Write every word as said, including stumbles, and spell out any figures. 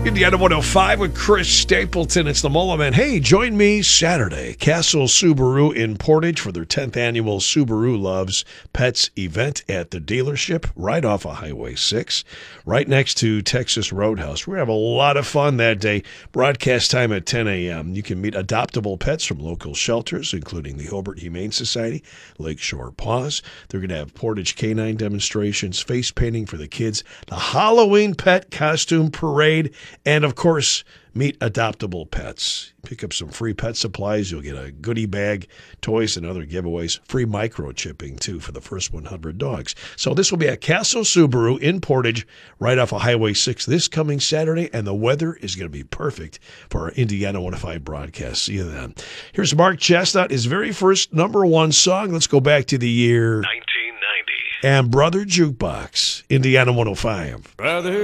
Indiana one oh five with Chris Stapleton. It's the Mullah Man. Hey, join me Saturday, Castle Subaru in Portage for their tenth annual Subaru Loves Pets event at the dealership right off of Highway six, right next to Texas Roadhouse. We're going to have a lot of fun that day. Broadcast time at ten a.m. You can meet adoptable pets from local shelters, including the Hobart Humane Society, Lakeshore Paws. They're going to have Portage canine demonstrations, face painting for the kids, the Halloween pet costume parade, and, of course, meet adoptable pets. Pick up some free pet supplies. You'll get a goodie bag, toys, and other giveaways. Free microchipping, too, for the first one hundred dogs. So this will be at Castle Subaru in Portage, right off of Highway six this coming Saturday, and the weather is going to be perfect for our Indiana one oh five broadcast. See you then. Here's Mark Chestnut, his very first number one song. Let's go back to the year nineteen ninety. And Brother Jukebox, Indiana one oh five. Brother